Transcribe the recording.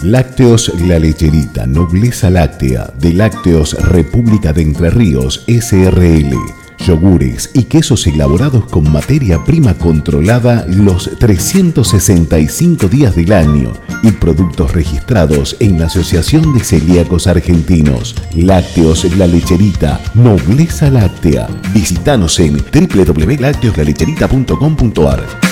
Lácteos La Lecherita, nobleza láctea, de Lácteos República de Entre Ríos, SRL. Yogures y quesos elaborados con materia prima controlada los 365 días del año y productos registrados en la Asociación de Celíacos Argentinos. Lácteos La Lecherita, nobleza láctea. Visítanos en www.lacteoslalecherita.com.ar.